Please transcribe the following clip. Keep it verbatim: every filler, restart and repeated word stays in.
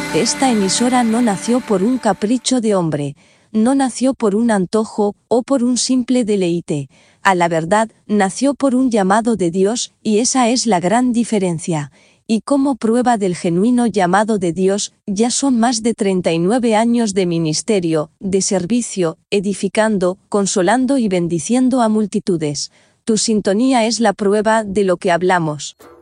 Esta emisora no nació por un capricho de hombre, no nació por un antojo o por un simple deleite. A la verdad, nació por un llamado de Dios, y esa es la gran diferencia. Y como prueba del genuino llamado de Dios, ya son más de treinta y nueve años de ministerio, de servicio, edificando, consolando y bendiciendo a multitudes. Tu sintonía es la prueba de lo que hablamos.